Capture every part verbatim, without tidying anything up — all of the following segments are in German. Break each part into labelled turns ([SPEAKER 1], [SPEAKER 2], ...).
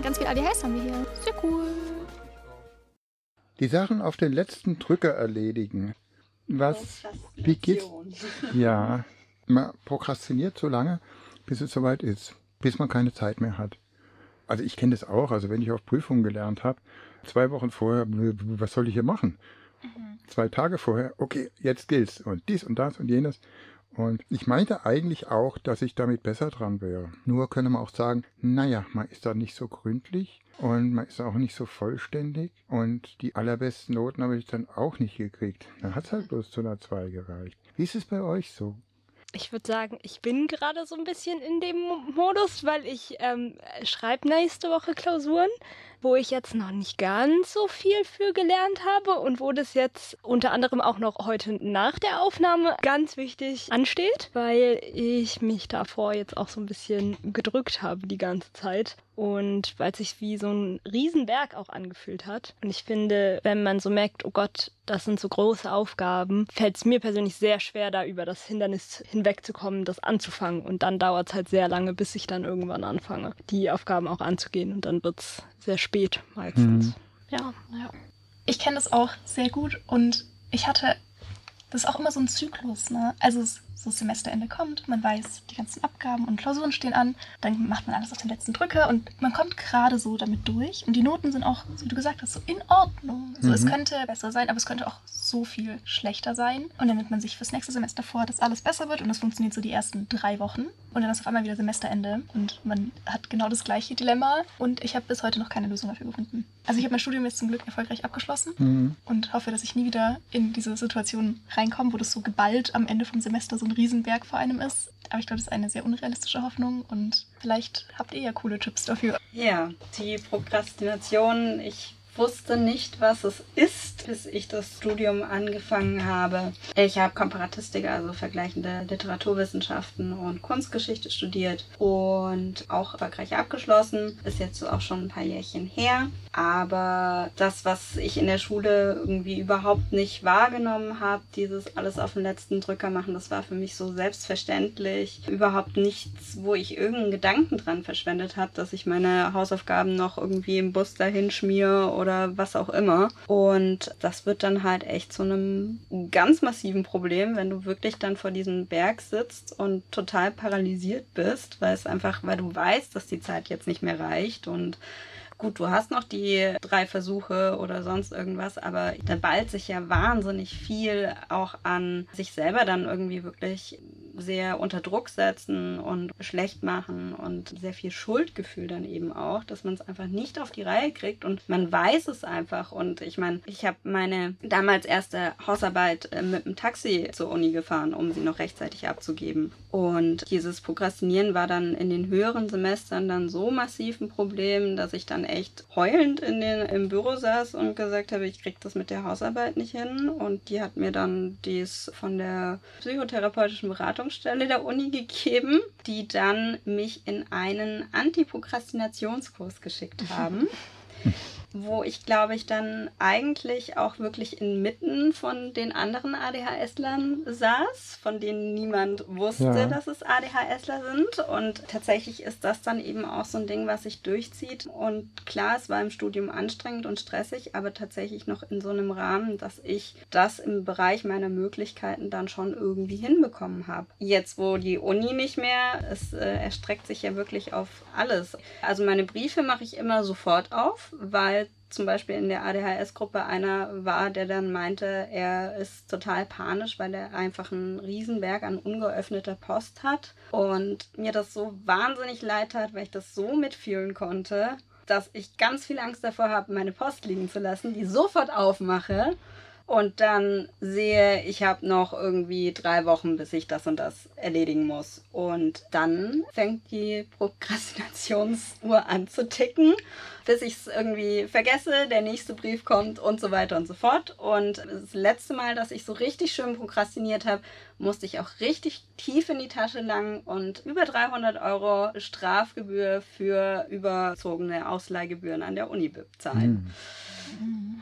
[SPEAKER 1] ganz viel A D H S haben wir hier. Sehr cool.
[SPEAKER 2] Die Sachen auf den letzten Drücker erledigen. Was, wie geht's? Ja, man prokrastiniert so lange, bis es soweit ist, bis man keine Zeit mehr hat. Also ich kenne das auch, also wenn ich auf Prüfungen gelernt habe, zwei Wochen vorher, was soll ich hier machen? Mhm. Zwei Tage vorher, okay, jetzt gilt's und dies und das und jenes. Und ich meinte eigentlich auch, dass ich damit besser dran wäre. Nur könnte man auch sagen, naja, man ist da nicht so gründlich und man ist auch nicht so vollständig. Und die allerbesten Noten habe ich dann auch nicht gekriegt. Dann hat es halt bloß zu einer zwei gereicht. Wie ist es bei euch so?
[SPEAKER 3] Ich würde sagen, ich bin gerade so ein bisschen in dem Modus, weil ich ähm, schreibe nächste Woche Klausuren, wo ich jetzt noch nicht ganz so viel für gelernt habe und wo das jetzt unter anderem auch noch heute nach der Aufnahme ganz wichtig ansteht, weil ich mich davor jetzt auch so ein bisschen gedrückt habe die ganze Zeit. Und weil es sich wie so ein Riesenberg auch angefühlt hat. Und ich finde, wenn man so merkt, oh Gott, das sind so große Aufgaben, fällt es mir persönlich sehr schwer, da über das Hindernis hinwegzukommen, das anzufangen. Und dann dauert es halt sehr lange, bis ich dann irgendwann anfange, die Aufgaben auch anzugehen. Und dann wird es sehr spät meistens.
[SPEAKER 2] Mhm.
[SPEAKER 3] Ja,
[SPEAKER 4] ja. Ich kenne das auch sehr gut und ich hatte, das ist auch immer so ein Zyklus, ne? Also es so das Semesterende kommt, man weiß, die ganzen Abgaben und Klausuren stehen an, dann macht man alles auf den letzten Drücker und man kommt gerade so damit durch und die Noten sind auch, so wie du gesagt hast, so in Ordnung. Also mhm. es könnte besser sein, aber es könnte auch so viel schlechter sein und dann nimmt man sich fürs nächste Semester vor, dass alles besser wird und das funktioniert so die ersten drei Wochen und dann ist auf einmal wieder Semesterende und man hat genau das gleiche Dilemma und ich habe bis heute noch keine Lösung dafür gefunden. Also ich habe mein Studium jetzt zum Glück erfolgreich abgeschlossen mhm. und hoffe, dass ich nie wieder in diese Situation reinkomme, wo das so geballt am Ende vom Semester so ein Riesenberg vor einem ist. Aber ich glaube, das ist eine sehr unrealistische Hoffnung und vielleicht habt ihr ja coole Tipps dafür.
[SPEAKER 5] Ja, die Prokrastination, ich wusste nicht, was es ist, bis ich das Studium angefangen habe. Ich habe Komparatistik, also vergleichende Literaturwissenschaften und Kunstgeschichte studiert und auch erfolgreich abgeschlossen. Ist jetzt auch schon ein paar Jährchen her. Aber das, was ich in der Schule irgendwie überhaupt nicht wahrgenommen habe, dieses alles auf den letzten Drücker machen, das war für mich so selbstverständlich. Überhaupt nichts, wo ich irgendeinen Gedanken dran verschwendet habe, dass ich meine Hausaufgaben noch irgendwie im Bus dahin schmiere oder was auch immer. Und das wird dann halt echt zu einem ganz massiven Problem, wenn du wirklich dann vor diesem Berg sitzt und total paralysiert bist, weil es einfach, weil du weißt, dass die Zeit jetzt nicht mehr reicht und gut, du hast noch die drei Versuche oder sonst irgendwas, aber da ballt sich ja wahnsinnig viel auch an sich selber dann irgendwie wirklich sehr unter Druck setzen und schlecht machen und sehr viel Schuldgefühl dann eben auch, dass man es einfach nicht auf die Reihe kriegt und man weiß es einfach. Und ich meine, ich habe meine damals erste Hausarbeit mit dem Taxi zur Uni gefahren, um sie noch rechtzeitig abzugeben. Und dieses Prokrastinieren war dann in den höheren Semestern dann so massiv ein Problem, dass ich dann echt heulend in den, im Büro saß und gesagt habe, ich kriege das mit der Hausarbeit nicht hin. Und die hat mir dann dies von der psychotherapeutischen Beratungsstelle der Uni gegeben, die dann mich in einen Antiprokrastinationskurs geschickt haben. Wo ich, glaube ich, dann eigentlich auch wirklich inmitten von den anderen ADHSlern saß, von denen niemand wusste, ja. dass es ADHSler sind. Und tatsächlich ist das dann eben auch so ein Ding, was sich durchzieht. Und klar, es war im Studium anstrengend und stressig, aber tatsächlich noch in so einem Rahmen, dass ich das im Bereich meiner Möglichkeiten dann schon irgendwie hinbekommen habe. Jetzt, wo die Uni nicht mehr, es äh, erstreckt sich ja wirklich auf alles. Also meine Briefe mache ich immer sofort auf, weil zum Beispiel in der A D H S-Gruppe einer war, der dann meinte, er ist total panisch, weil er einfach einen Riesenberg an ungeöffneter Post hat. Und mir das so wahnsinnig leid tat, weil ich das so mitfühlen konnte, dass ich ganz viel Angst davor habe, meine Post liegen zu lassen, die sofort aufmache und dann sehe, ich habe noch irgendwie drei Wochen, bis ich das und das erledigen muss. Und dann fängt die Prokrastinationsuhr an zu ticken, bis ich es irgendwie vergesse, der nächste Brief kommt und so weiter und so fort. Und das letzte Mal, dass ich so richtig schön prokrastiniert habe, musste ich auch richtig tief in die Tasche langen und über dreihundert Euro Strafgebühr für überzogene Ausleihgebühren an der Uni bezahlen. Mhm.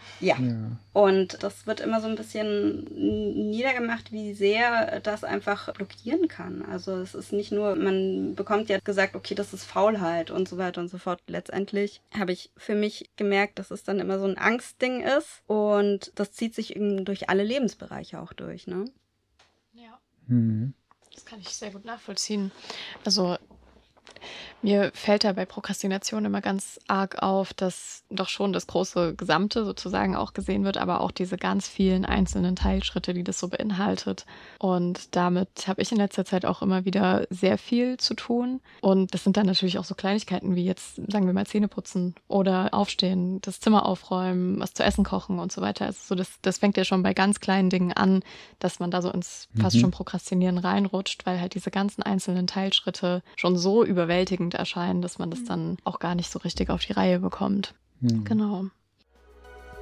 [SPEAKER 5] Ja.
[SPEAKER 2] Ja.
[SPEAKER 5] Und das wird immer so ein bisschen niedergemacht, wie sehr das einfach blockieren kann. Also es ist nicht nur, man bekommt ja gesagt, okay, das ist Faulheit und so weiter und so fort. Letztendlich habe ich für mich gemerkt, dass es dann immer so ein Angstding ist und das zieht sich eben durch alle Lebensbereiche auch durch, ne?
[SPEAKER 1] Ja.
[SPEAKER 2] Mhm.
[SPEAKER 1] Das kann ich sehr gut nachvollziehen. Also mir fällt da bei Prokrastination immer ganz arg auf, dass doch schon das große Gesamte sozusagen auch gesehen wird, aber auch diese ganz vielen einzelnen Teilschritte, die das so beinhaltet. Und damit habe ich in letzter Zeit auch immer wieder sehr viel zu tun. Und das sind dann natürlich auch so Kleinigkeiten wie jetzt, sagen wir mal, Zähne putzen oder aufstehen, das Zimmer aufräumen, was zu essen kochen und so weiter. Also so das, das fängt ja schon bei ganz kleinen Dingen an, dass man da so ins fast
[SPEAKER 2] Mhm.
[SPEAKER 1] schon Prokrastinieren reinrutscht, weil halt diese ganzen einzelnen Teilschritte schon so überwältigend erscheinen, dass man das dann auch gar nicht so richtig auf die Reihe bekommt.
[SPEAKER 2] Mhm.
[SPEAKER 1] Genau.